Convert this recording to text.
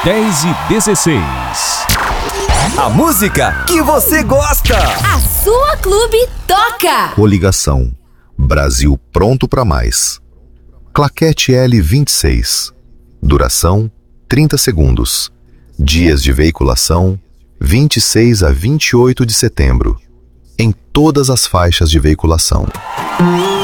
10h16. A música que você gosta. A sua clube toca. Coligação. Brasil pronto para mais. Claquete L26. Duração 30 segundos. Dias de veiculação 26 a 28 de setembro. Em todas as faixas de veiculação.